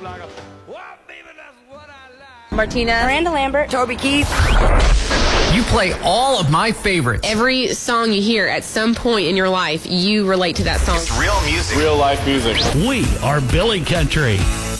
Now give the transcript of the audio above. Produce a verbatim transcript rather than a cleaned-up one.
Martina, Miranda Lambert, Toby Keith. You play all of my favorites. Every song you hear at some point in your life, you relate to that song. It's real music. Real life music. We are Billy Country.